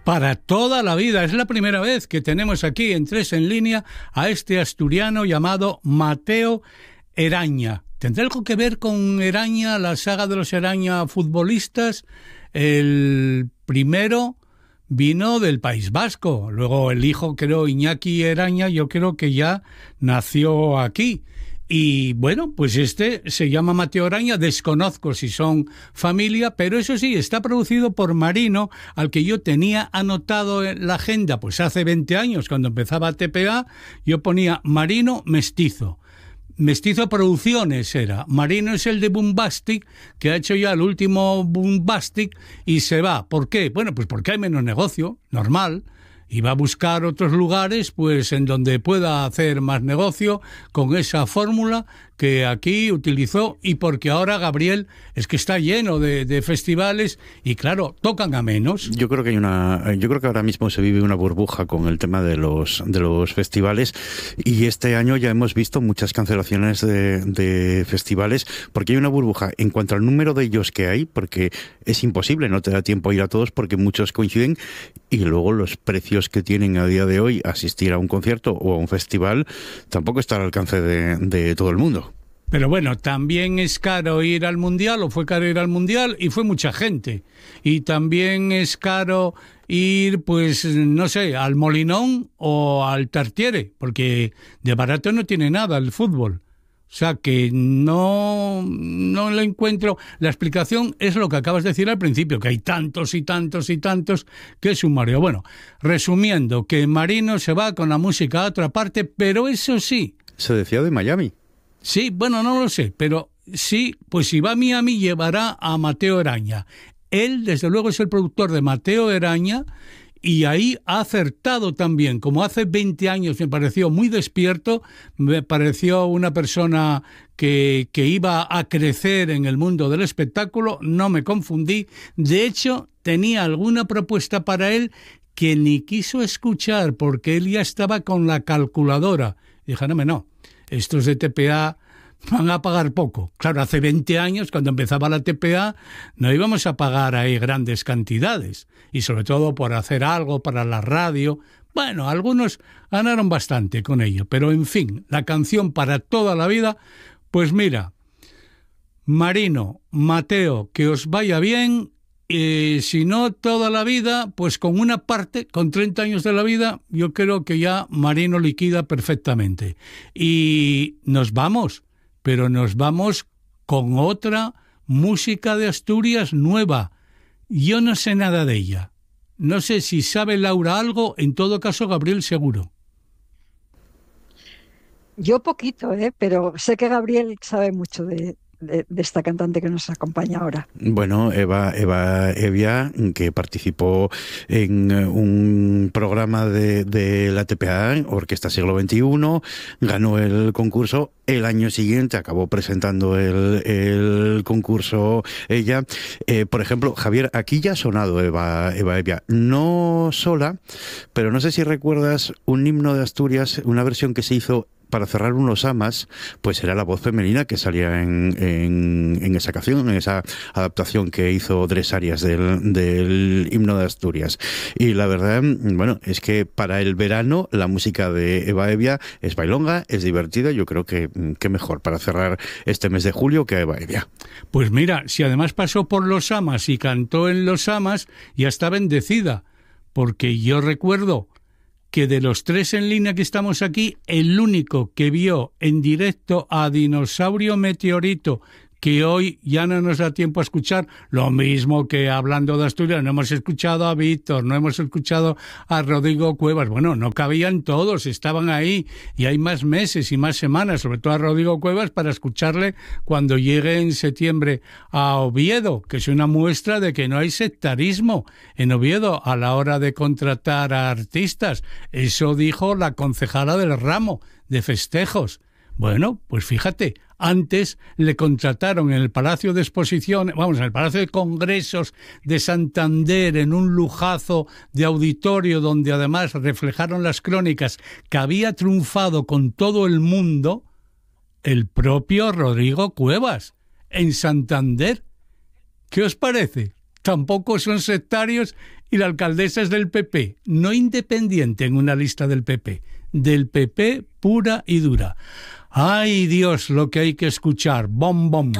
para toda la vida. Es la primera vez que tenemos aquí en Tres en Línea a este asturiano llamado Mateo Eraña. ¿Tendrá algo que ver con Eraña, la saga de los Eraña futbolistas? El primero vino del País Vasco, luego el hijo, creo, Iñaki Eraña, yo creo que ya nació aquí. Y bueno, pues este se llama Mateo Eraña, desconozco si son familia, pero eso sí, está producido por Marino, al que yo tenía anotado en la agenda, pues hace 20 años, cuando empezaba TPA, yo ponía Marino Mestizo. Mestizo Producciones era. Marino es el de Boombastic, que ha hecho ya el último Boombastic y se va. ¿Por qué? Bueno, pues porque hay menos negocio, normal. Y va a buscar otros lugares pues en donde pueda hacer más negocio con esa fórmula que aquí utilizó, y porque ahora Gabriel es que está lleno de festivales y claro, tocan a menos. Yo creo que ahora mismo se vive una burbuja con el tema de los festivales, y este año ya hemos visto muchas cancelaciones de festivales porque hay una burbuja en cuanto al número de ellos que hay, porque es imposible, no te da tiempo a ir a todos porque muchos coinciden, y luego los precios que tienen a día de hoy asistir a un concierto o a un festival tampoco está al alcance de todo el mundo. Pero bueno, también es caro ir al Mundial, o fue caro ir al Mundial, y fue mucha gente. Y también es caro ir, pues, no sé, al Molinón o al Tartiere, porque de barato no tiene nada el fútbol. O sea que no le encuentro. La explicación es lo que acabas de decir al principio, que hay tantos y tantos y tantos que es un mareo. Bueno, resumiendo, que Marino se va con la música a otra parte, pero eso sí. Se decía de Miami. Sí, bueno, no lo sé, pero sí, pues si va a Miami llevará a Mateo Eraña. Él, desde luego, es el productor de Mateo Eraña, y ahí ha acertado también. Como hace 20 años me pareció muy despierto, me pareció una persona que iba a crecer en el mundo del espectáculo, no me confundí. De hecho, tenía alguna propuesta para él que ni quiso escuchar porque él ya estaba con la calculadora. Y dije, no, estos de TPA van a pagar poco. Claro, hace 20 años, cuando empezaba la TPA, no íbamos a pagar ahí grandes cantidades. Y sobre todo por hacer algo para la radio. Bueno, algunos ganaron bastante con ello. Pero en fin, la canción para toda la vida, pues mira, Marino, Mateo, que os vaya bien. Si no toda la vida, pues con una parte, con 30 años de la vida, yo creo que ya Marino liquida perfectamente. Y nos vamos, pero nos vamos con otra música de Asturias nueva. Yo no sé nada de ella. No sé si sabe Laura algo, en todo caso Gabriel seguro. Yo poquito, pero sé que Gabriel sabe mucho de esta cantante que nos acompaña ahora. Bueno, Eva Evia, que participó en un programa de la TPA, Orquesta Siglo XXI, ganó el concurso. El año siguiente acabó presentando el concurso ella. Por ejemplo, Javier, aquí ya ha sonado Eva Evia, no sola, pero no sé si recuerdas un himno de Asturias, una versión que se hizo para cerrar unos amas, pues era la voz femenina que salía en esa canción, en esa adaptación que hizo Dres Arias del himno de Asturias. Y la verdad, bueno, es que para el verano la música de Eva Evia es bailonga, es divertida. Yo creo que mejor para cerrar este mes de julio que Eva Evia. Pues mira, si además pasó por Los Amas y cantó en Los Amas, ya está bendecida, porque yo recuerdo que de los tres en línea que estamos aquí, el único que vio en directo a Dinosaurio Meteorito, que hoy ya no nos da tiempo a escuchar, lo mismo que hablando de Asturias, no hemos escuchado a Víctor, no hemos escuchado a Rodrigo Cuevas. Bueno, no cabían todos, estaban ahí, y hay más meses y más semanas, sobre todo a Rodrigo Cuevas, para escucharle cuando llegue en septiembre a Oviedo, que es una muestra de que no hay sectarismo en Oviedo a la hora de contratar a artistas. Eso dijo la concejala del ramo de festejos. Bueno, pues fíjate, antes le contrataron en el Palacio de Exposiciones, en el Palacio de Congresos de Santander, en un lujazo de auditorio donde además reflejaron las crónicas que había triunfado con todo el mundo, el propio Rodrigo Cuevas, en Santander. ¿Qué os parece? tampoco son sectarios y la alcaldesa es del PP, no independiente en una lista del PP pura y dura. ¡Ay, Dios, lo que hay que escuchar! ¡Bom, bom!